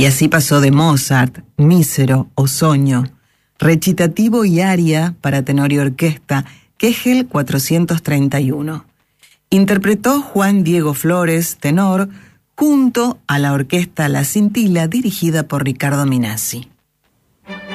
Y así pasó de Mozart, Mísero, Ozoño, recitativo y aria para tenor y orquesta, Kegel 431. Interpretó Juan Diego Flores, tenor, junto a la orquesta La Cintila, dirigida por Ricardo Minasi.